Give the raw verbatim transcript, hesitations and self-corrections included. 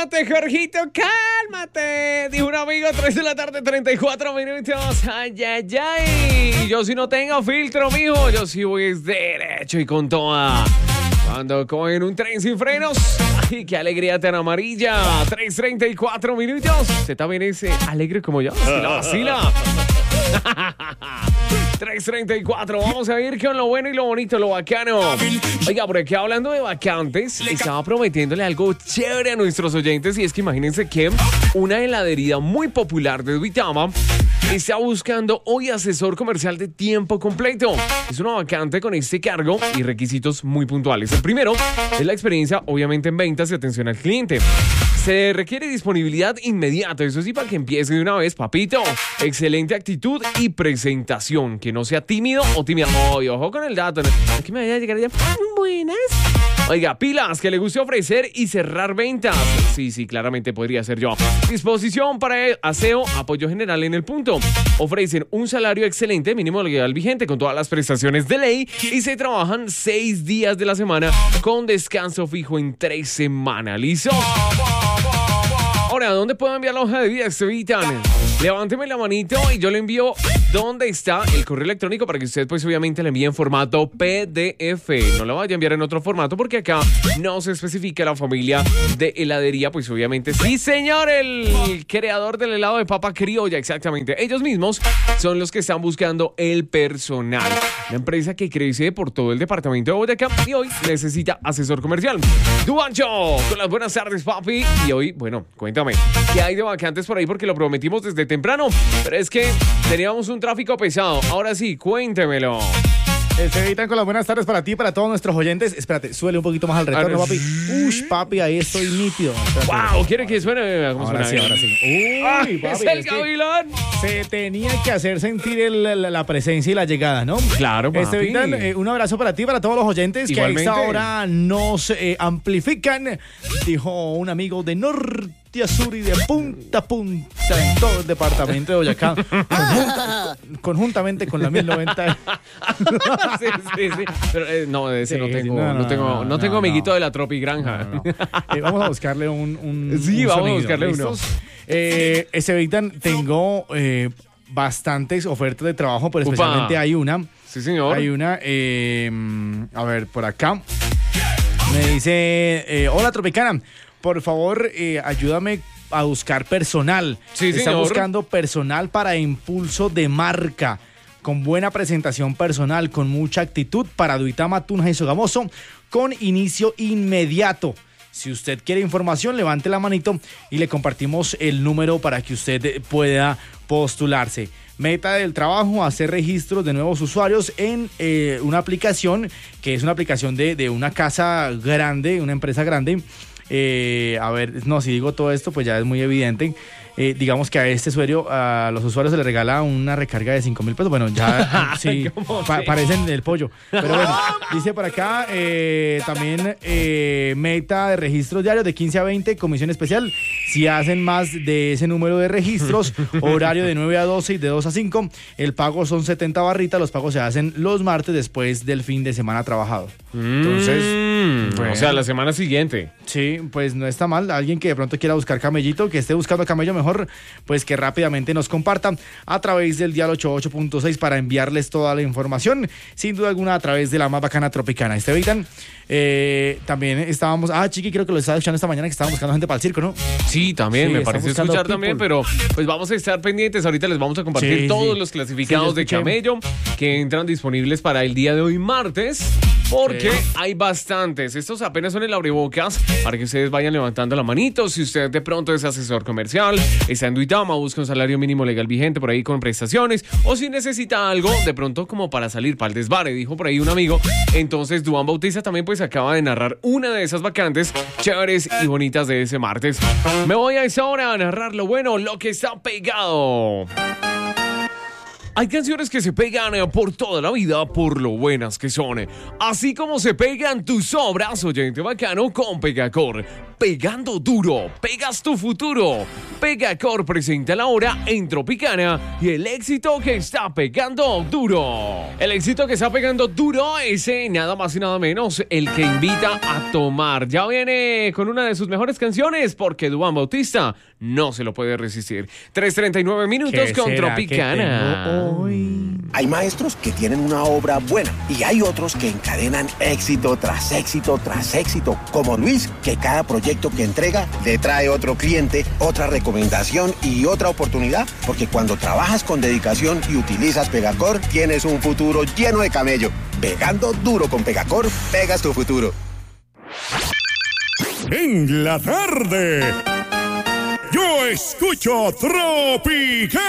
Cálmate, Jorgito, cálmate. Dijo un amigo, tres de la tarde, treinta y cuatro minutos. Ay, ay, ay. Yo si no tengo filtro, mijo, yo sí voy derecho y con toda. Cuando cogen un tren sin frenos. Ay, qué alegría tan amarilla. tres treinta y cuatro minutos. Usted también es eh, alegre como yo. Vacila, vacila. tres treinta y cuatro, vamos a ir con lo bueno y lo bonito, lo bacano. Oiga, por aquí hablando de vacantes, estaba prometiéndole algo chévere a nuestros oyentes. Y es que imagínense que una heladería muy popular de Duitama está buscando hoy asesor comercial de tiempo completo. Es una vacante con este cargo y requisitos muy puntuales. El primero es la experiencia, obviamente, en ventas y atención al cliente. Se requiere disponibilidad inmediata, eso sí, para que empiece de una vez, papito. Excelente actitud y presentación, que no sea tímido o tímida. Oh, ojo con el dato, ¿no? Es que me vaya a llegar ya. Buenas. Oiga, pilas, que le guste ofrecer y cerrar ventas. Sí, sí, claramente podría ser yo. Disposición para el aseo, apoyo general en el punto. Ofrecen un salario excelente, mínimo legal vigente, con todas las prestaciones de ley. Y se trabajan seis días de la semana con descanso fijo en tres semanas. ¿Listo? Ahora, ¿dónde puedo enviar la hoja de vida, Estevitan? Levánteme la manito y yo le envío dónde está el correo electrónico para que usted, pues, obviamente le envíe en formato P D F. No lo vaya a enviar en otro formato porque acá no se especifica la familia de heladería, pues, obviamente. Sí, señor, el creador del helado de papa criolla, exactamente. Ellos mismos son los que están buscando el personal. Una empresa que crece por todo el departamento de Boyacá y hoy necesita asesor comercial. Duancho, con las buenas tardes, papi. Y hoy, bueno, cuéntame, ¿qué hay de vacantes por ahí? Porque lo prometimos desde temprano, pero es que teníamos un tráfico pesado. Ahora sí, cuéntemelo. Estevitan, con las buenas tardes para ti y para todos nuestros oyentes. Espérate, suele un poquito más al retorno, papi. Ush, papi, ahí estoy nítido. Espérate. Wow, ¿quiere que suene? ¿Cómo ahora suena? sí, ahora sí. Uy, Ah, papi, es el es Gavilán. Se tenía que hacer sentir el, la, la presencia y la llegada, ¿no? Claro, papi. Estevitan, eh, un abrazo para ti y para todos los oyentes. Igualmente. Que a esta hora nos eh, amplifican, dijo un amigo de norte a sur y de punta a punta en todo el departamento de Boyacá, conjunta, conjuntamente con la mil noventa. sí, sí, sí. Pero eh, no, de ese Sí, no sí, tengo, no, no, no, tengo, no, no tengo no, amiguito no. de la Tropigranja. No, no, no. Eh, vamos a buscarle un, un Sí, un vamos a sonido, buscarle uno. ¿listos? Eh, Estevitan, tengo eh, bastantes ofertas de trabajo, pero Upa. especialmente hay una. Sí, señor. Hay una, eh, a ver, por acá. Me dice, eh, hola Tropicana, por favor, eh, ayúdame a buscar personal. Sí, Está señor. buscando personal para impulso de marca, con buena presentación personal, con mucha actitud para Duitama, Tunja y Sogamoso, con inicio inmediato. Si usted quiere información, levante la manito y le compartimos el número para que usted pueda postularse. Meta del trabajo, hacer registros de nuevos usuarios en eh, una aplicación, que es una aplicación de, de una casa grande, una empresa grande. Eh, a ver, no, si digo todo esto, pues ya es muy evidente. Eh, digamos que a este usuario, a los usuarios se les regala una recarga de cinco mil pesos. Bueno, ya sí, pa- sí? parecen el pollo. Pero bueno, dice por acá eh, también eh, meta de registros diarios de quince a veinte, comisión especial. Si hacen más de ese número de registros, horario de nueve a doce y de dos a cinco. El pago son setenta barritas. Los pagos se hacen los martes después del fin de semana trabajado. Entonces, Mm, bueno. O sea, la semana siguiente. sí, pues no está mal. Alguien que de pronto quiera buscar camellito, que esté buscando camello mejor, pues que rápidamente nos compartan a través del dial ochenta y ocho punto seis para enviarles toda la información. Sin duda alguna, a través de la más bacana Tropicana. Estevitan, eh, también estábamos... Ah, Chiqui, creo que lo estaba escuchando esta mañana, que estaban buscando gente para el circo, ¿no? Sí, también, Sí, me están parece buscando escuchar people. también, pero pues vamos a estar pendientes. Ahorita les vamos a compartir Sí, todos sí. los clasificados Sí, de escuché. camello que entran disponibles para el día de hoy martes, porque Sí. hay bastantes. Estos apenas son el abrebocas para que ustedes vayan levantando la manito. Si usted de pronto es asesor comercial, está en Duitama, busca un salario mínimo legal vigente por ahí con prestaciones, o si necesita algo de pronto como para salir para el desvare, dijo por ahí un amigo. Entonces Duan Bautista también pues acaba de narrar una de esas vacantes chéveres y bonitas de ese martes. Me voy a esa hora a narrar lo bueno, lo que está pegado. Hay canciones que se pegan eh, por toda la vida por lo buenas que son. Así como se pegan tus obras, oyente bacano, con Pegacor. pegando duro. Pegas tu futuro. Pegacor presenta la hora en Tropicana y el éxito que está pegando duro. El éxito que está pegando duro es eh, nada más y nada menos el que invita a tomar. Ya viene con una de sus mejores canciones porque Duván Bautista no se lo puede resistir. tres treinta y nueve minutos con Tropicana. Hoy? Hay maestros que tienen una obra buena y hay otros que encadenan éxito tras éxito tras éxito, como Luis, que cada proyecto que entrega le trae otro cliente, otra recomendación y otra oportunidad, porque cuando trabajas con dedicación y utilizas Pegacor, tienes un futuro lleno de camello. Pegando duro con Pegacor, pegas tu futuro. En la tarde, yo escucho Tropicana.